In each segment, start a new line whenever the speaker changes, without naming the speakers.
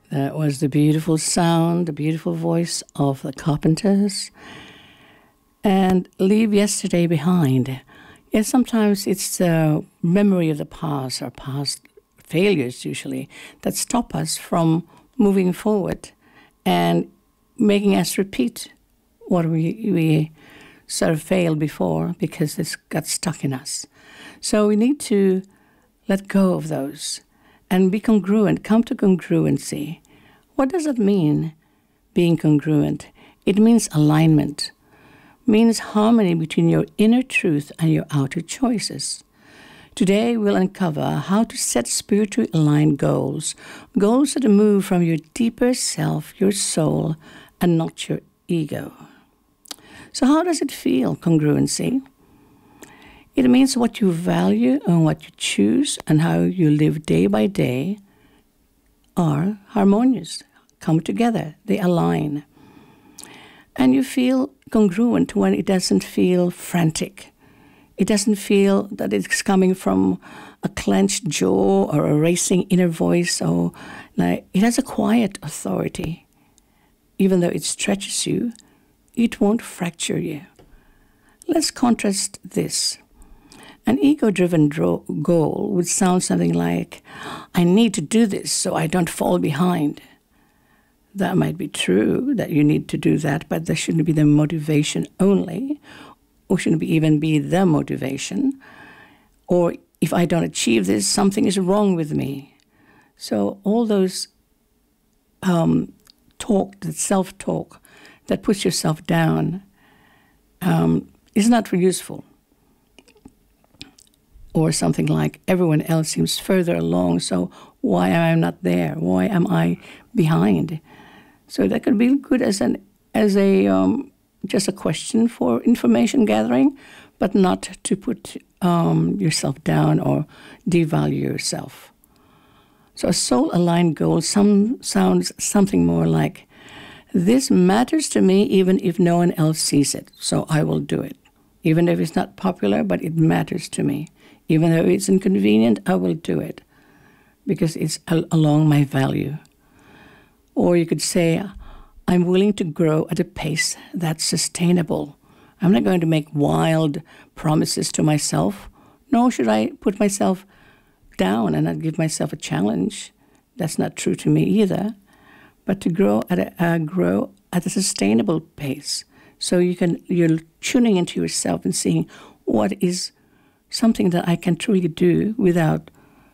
That was the beautiful sound, the beautiful voice of the Carpenters. And leave yesterday behind. Yes, sometimes it's the memory of the past, or past failures usually, that stop us from moving forward and making us repeat what we sort of failed before because it's got stuck in us. So we need to let go of those and be congruent, come to congruency. What does it mean, being congruent? It means alignment, means harmony between your inner truth and your outer choices. Today, we'll uncover how to set spiritually aligned goals, goals that move from your deeper self, your soul, and not your ego. So how does it feel, congruency? It means what you value and what you choose and how you live day by day are harmonious, come together, they align. And you feel congruent when it doesn't feel frantic. It doesn't feel that it's coming from a clenched jaw or a racing inner voice, or like it has a quiet authority. Even though it stretches you, it won't fracture you. Let's contrast this. An ego-driven goal would sound something like, I need to do this so I don't fall behind. That might be true, that you need to do that, but that shouldn't be the motivation only, or shouldn't even be the motivation. Or if I don't achieve this, something is wrong with me. So all those that self-talk that puts yourself down is not useful. Or something like, everyone else seems further along, so why am I not there? Why am I behind? So that could be good as just a question for information gathering, but not to put yourself down or devalue yourself. So a soul-aligned goal sounds something more like, this matters to me even if no one else sees it, so I will do it. Even if it's not popular, but it matters to me. Even though it's inconvenient, I will do it because it's along my value. Or you could say, I'm willing to grow at a pace that's sustainable. I'm not going to make wild promises to myself, nor should I put myself down and not give myself a challenge. That's not true to me either. But to grow at a sustainable pace. So you're tuning into yourself and seeing what is something that I can truly do without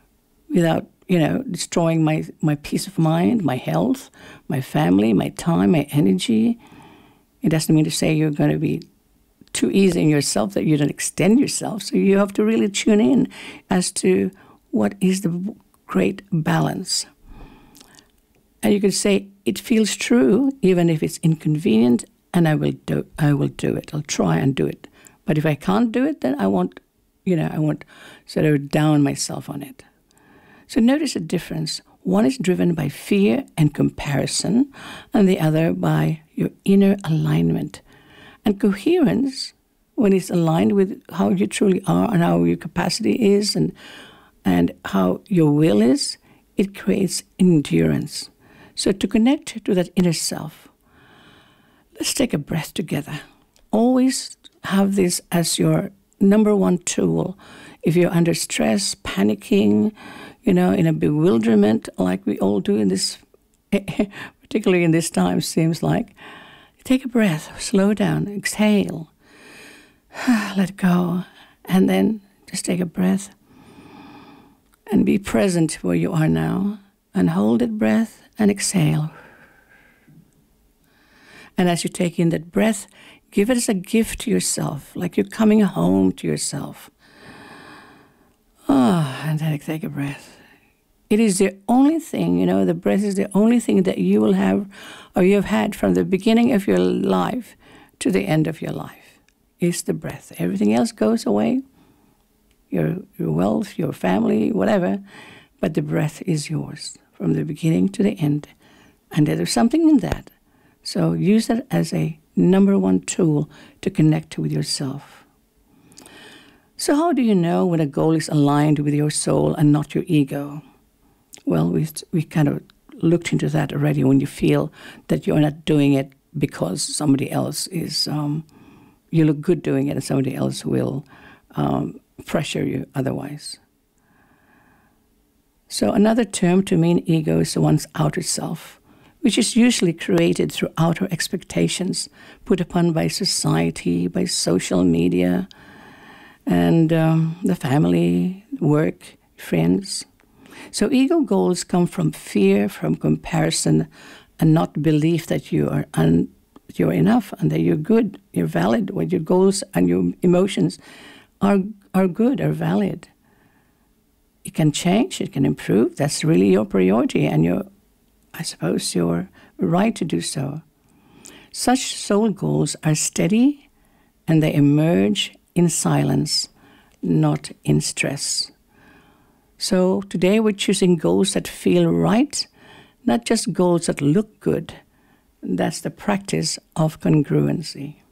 destroying my peace of mind, my health, my family, my time, my energy. It doesn't mean to say you're going to be too easy in yourself that you don't extend yourself. So you have to really tune in as to what is the great balance. And you could say, it feels true, even if it's inconvenient, and I will do it. I'll try and do it. But if I can't do it, then I won't sort of down myself on it. So notice a difference. One is driven by fear and comparison, and the other by your inner alignment. And coherence, when it's aligned with how you truly are and how your capacity is and how your will is, it creates endurance. So to connect to that inner self, let's take a breath together. Always have this as your number one tool. If you're under stress, panicking, in a bewilderment like we all do in this, particularly in this time, seems like, take a breath, slow down, exhale, let go, and then just take a breath and be present where you are now and hold that breath and exhale. And as you take in that breath, give it as a gift to yourself, like you're coming home to yourself. And then take a breath. It is the only thing, the breath is the only thing that you will have, or you have had from the beginning of your life to the end of your life, is the breath. Everything else goes away, your wealth, your family, whatever, but the breath is yours from the beginning to the end. And there's something in that. So use that as a number one tool to connect with yourself. So how do you know when a goal is aligned with your soul and not your ego? Well, we kind of looked into that already when you feel that you're not doing it because somebody else is, you look good doing it and somebody else will pressure you otherwise. So another term to mean ego is one's outer self, which is usually created through outer expectations put upon by society, by social media, and the family, work, friends. So ego goals come from fear, from comparison, and not belief that you're enough and that you're good, you're valid, what your goals and your emotions are good, are valid. It can change, it can improve. That's really your priority, and I suppose your right to do so. Such soul goals are steady, and they emerge in silence, not in stress. So today we're choosing goals that feel right, not just goals that look good. That's the practice of congruency.